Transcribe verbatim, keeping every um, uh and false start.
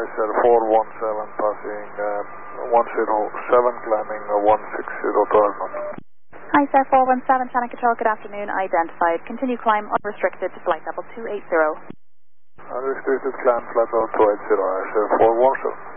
sir, four one seven passing uh, one zero seven, climbing uh, one six zero twelve knots. Hi sir, four one seven, Channel Control, good afternoon, identified. Continue climb unrestricted to flight level two eight zero. Unrestricted climb flight level two eight zero, sir, four one seven.